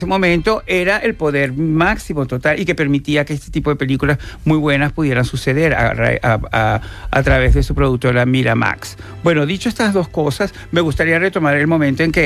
momento era el poder máximo total y que permitía que este tipo de películas muy buenas pudieran suceder a través de su productora Miramax. Bueno, dicho estas dos cosas, me gustaría retomar el momento en que